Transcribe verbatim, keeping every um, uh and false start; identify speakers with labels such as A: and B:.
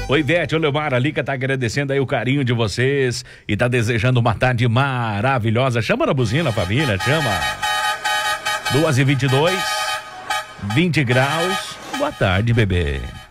A: Oi, Ivete, o Leomar Alica tá agradecendo aí o carinho de vocês e tá desejando uma tarde maravilhosa. Chama na buzina, família, chama. duas e vinte e dois, vinte graus. Boa tarde, bebê.